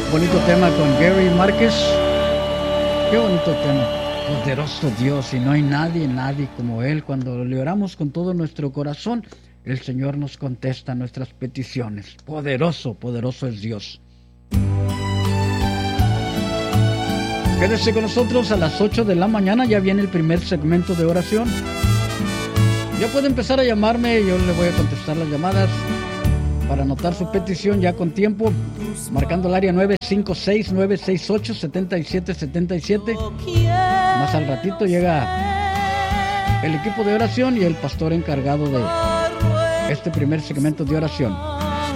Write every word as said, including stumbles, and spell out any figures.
Bonito tema con Gary Márquez. Qué bonito tema. Poderoso Dios, y no hay nadie, nadie como Él. Cuando le oramos con todo nuestro corazón, el Señor nos contesta nuestras peticiones. Poderoso, poderoso es Dios. Quédese con nosotros a las ocho de la mañana. Ya viene el primer segmento de oración. Ya puede empezar a llamarme. Yo le voy a contestar las llamadas para anotar su petición ya con tiempo, marcando el área nueve cinco seis, nueve seis ocho, siete siete siete siete. Más al ratito llega el equipo de oración y el pastor encargado de este primer segmento de oración.